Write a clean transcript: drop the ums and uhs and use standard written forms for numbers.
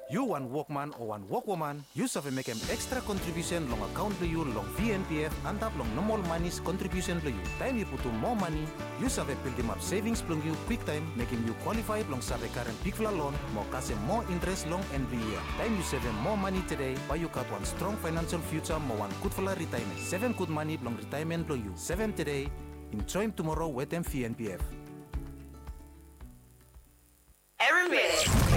You one workman or one workwoman, you save make an extra contribution long account to you long VNPF and tap long normal money's contribution to you. Time you put to more money, you save build them up savings plong you quick time, making you qualified long save current big loan, more cash more interest long every year. Time you save more money today, but you got one strong financial future, more one good for retirement. 7 good money long retirement to you. 7 today, enjoy tomorrow with them VNPF. Every minute.